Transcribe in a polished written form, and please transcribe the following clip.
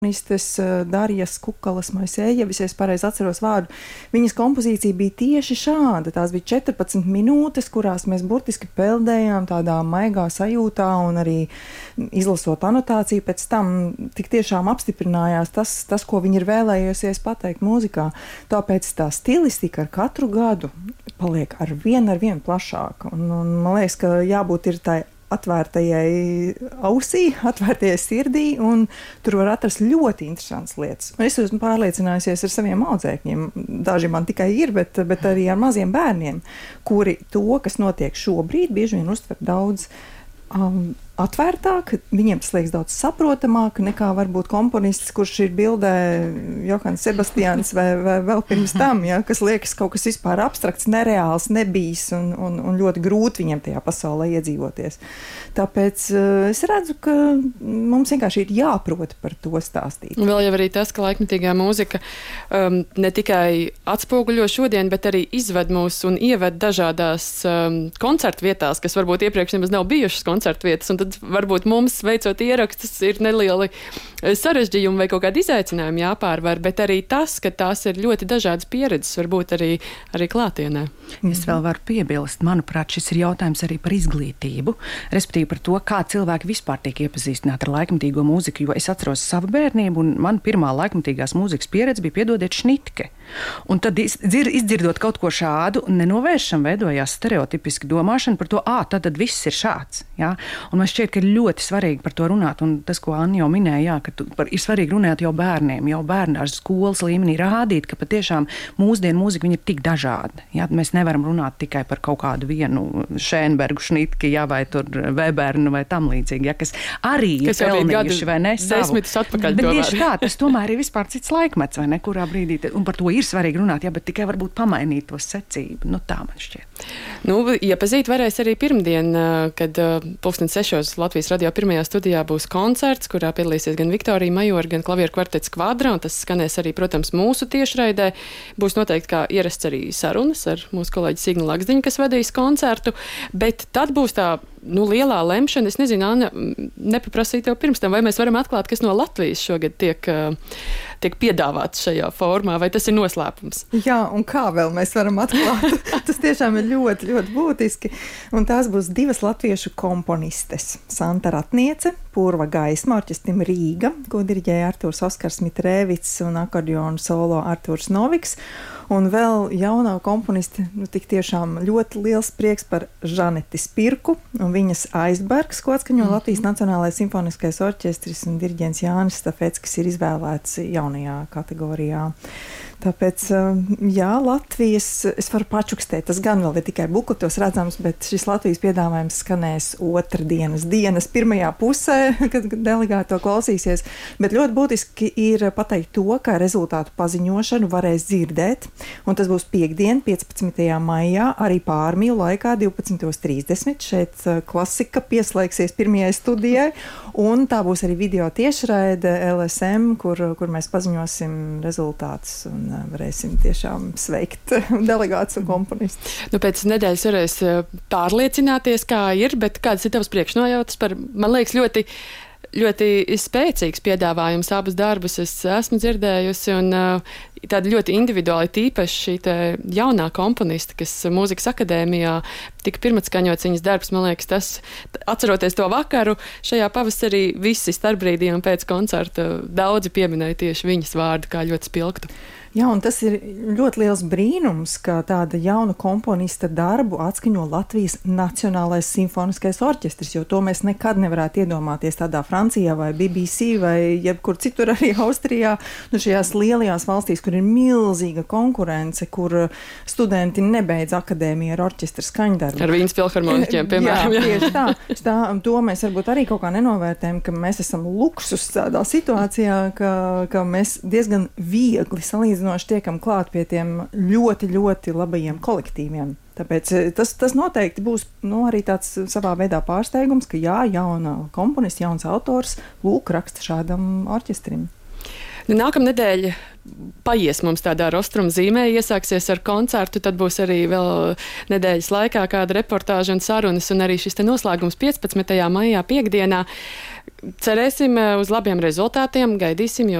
Darijas Kukalas Maisējevis, es pareizi atceros vārdu, viņas kompozīcija bija tieši šāda. Tās bija 14 minūtes, kurās mēs burtiski peldējām tādā maigā sajūtā un arī izlasot anotāciju pēc tam tik tiešām apstiprinājās tas, ko viņi ir vēlējusies pateikt mūzikā. Tāpēc tā stilistika ar katru gadu paliek ar vien plašāka. Un man liekas, ka jābūt ir tai atvērtajai ausī, atvērtajai sirdī, un tur var atrast ļoti interesantas lietas. Es esmu pārliecinājusies ar saviem audzēkņiem, daži man tikai ir, bet arī ar maziem bērniem, kuri to, kas notiek šobrīd, bieži vien uztver daudz atvērtāk, viņiem tas liekas daudz saprotamāk nekā varbūt komponists, kurš ir bildē Johans Sebastians vai vēl pirms tam, ja, kas liekas kaut kas vispār abstrakts, nereāls, nebijis un ļoti grūti viņiem tajā pasaulē iedzīvoties. Tāpēc es redzu, ka mums vienkārši ir jāprot par to stāstīt. Vēl jau arī tas, ka laikmetīgā mūzika ne tikai atspoguļo šodien, bet arī izved mūs un ieved dažādās koncertu vietās, kas varbūt iepriekš nemaz nav bijušas koncertu vietas, un tad varbūt mums, veicot ierakstus, ir nelieli sarežģījumi vai kaut kādi izaicinājumi jāpārvar, bet arī tas, ka tās ir ļoti dažādas pieredzes, varbūt arī klātienē. Es vēl varu piebilst, manuprāt, šis ir jautājums arī par izglītību, respektīvi par to, kā cilvēki vispār tiek iepazīstināti ar laikmetīgo mūziku, jo es atceros savu bērnību, un man pirmā laikmetīgās mūzikas pieredze bija, piedodiet, Šnitke. Un tad izdzirdot kaut ko šādu, nenovēršam veidojās stereotipiski domāšana par to, tad viss ir šāds. Ja? Un man šķiet, ka ir ļoti svarīgi par to runāt, un tas, ko Anna jau minēja, ir svarīgi runāt jau bērniem, jau bērnās skolas līmenī rādīt, ka patiešām mūsdienu mūzika viņa ir tik dažāda. Ja? Mēs nevaram runāt tikai par kaut kādu vienu Šēnbergu, Šnitki, ja, vai tur Webernu vai tam līdzīgi, ja? Kas arī ir pelnījuši, vai ne? Desmitus atpakaļ. Bet tieši tā, tas tomēr ir vispār cits laikmets, vai ne, kurā brīdī, un par to ir svarīgi runāt, ja, bet tikai varbūt pamainīt to secību. Tā man šķiet. Iepazīt varēs arī pirmdien, kad 6:00 Latvijas radio pirmajā studijā būs koncerts, kurā piedalīsies gan Viktorija Majora, gan klavieru kvartets Kvadra, un tas skanēs arī, protams, mūsu tiešraidē. Būs noteikti kā ierasts arī sarunas ar mūsu kolēģi Signu Laksdiņu, kas vadīs koncertu, bet tad būs tā lielā lemšana. Es nezinu, Anna, nepaprasīju tev pirms tam, vai mēs varam atklāt, kas no Latvijas šogad tiek piedāvāts šajā formā, vai tas ir noslēpums? Jā, un kā vēl mēs varam atklāt? Tas tiešām ir ļoti, ļoti būtiski. Un tās būs divas latviešu komponistes. Santa Ratniece, Purva gaisma, orķestrim Rīga, ko diriģēja Artūrs Oskars Mitrēvits un akordeonu solo Artūrs Noviks. Un vēl jaunā komponiste, tik tiešām ļoti liels prieks par Žaneti Spirku un viņas Aizbergs, ko atskaņo Latvijas Nacionālais simfoniskais orķestris un diriģents Jānis Stafets, kas ir izvēlēts jaunajā kategorijā. Tāpēc, jā, Latvijas, es varu pačukstēt, tas gan vēl ir tikai bukutos redzams, bet šis Latvijas piedāvājums skanēs dienas pirmajā pusē, kad delegāti to klausīsies. Bet ļoti būtiski ir pateikt to, ka rezultātu paziņošanu varēs dzirdēt, un tas būs piekdien, 15. maijā, arī pārmiju laikā 12:30. Šeit klasika pieslēgsies pirmajai studijai, un tā būs arī video tiešraide LSM, kur mēs paziņosim rezultātus un varēsim tiešām sveikt delegātus un komponistus. Pēc nedēļas varēs pārliecināties, kā ir, bet kādas ir tavas priekšnojautas par, man liekas, ļoti, ļoti spēcīgs piedāvājums, abus darbus es esmu dzirdējusi, un tāda ļoti individuāli tīpaši šī jaunā komponiste, kas Mūzikas akadēmijā tika pirmatskaņots viņas darbs, man liekas, tas, atceroties to vakaru, šajā pavasarī visi starpbrīdī un pēc koncerta daudzi pieminēja tieši viņas vārdu kā ļoti spilgtu. Jā, un tas ir ļoti liels brīnums, ka tāda jauna komponista darbu atskaņo Latvijas Nacionālais simfoniskais orķestris, jo to mēs nekad nevarētu iedomāties tādā Francijā vai BBC vai jebkur citur arī Austrijā, šajās lielajās valstīs, kur ir milzīga konkurence, kur studenti nebeidz akadēmiju ar orķestra skaņdarbu. Ar Vīnes filharmoniķiem, piemēram. Jā, tieši tā. To mēs varbūt arī kaut kā nenovērtējam, ka mēs esam luksus tādā situācijā, ka mēs diezgan viegli salīdzinām tiekam klāt pie tiem ļoti, ļoti labajiem kolektīviem. Tāpēc tas noteikti būs arī tāds savā veidā pārsteigums, ka jauna komponists, jauns autors, raksta šādam orķestrim. Nākamnedēļ paies mums tādā rostrum zīmē, iesāksies ar koncertu, tad būs arī vēl nedēļas laikā kāda reportāža un sarunas, un arī šis te noslēgums 15. maijā piekdienā. Cerēsim uz labiem rezultātiem, gaidīsim, jo